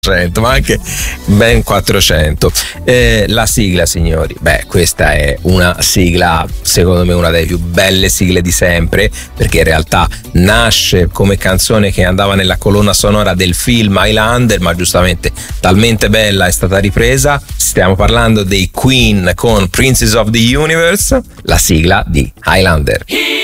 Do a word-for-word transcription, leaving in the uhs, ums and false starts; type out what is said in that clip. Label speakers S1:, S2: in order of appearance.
S1: ma anche ben quattrocento. Eh, la sigla, signori, beh, questa è una sigla, secondo me una delle più belle sigle di sempre, perché in realtà nasce come canzone che andava nella colonna sonora del film Highlander, ma giustamente talmente bella è stata ripresa. Stiamo parlando dei Queen con Princess of the Universe, la sigla di Highlander.